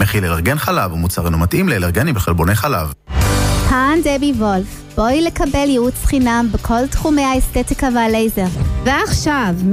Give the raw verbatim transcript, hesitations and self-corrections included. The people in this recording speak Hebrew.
מכיל אלרגן חלב ומוצר אינו מתאים לאלרגנים בחלבוני חלב. כאן דבי וולף, בואי לקבל ייעוץ חינם בכל תחומי האסתטיקה והלייזר. ועכשיו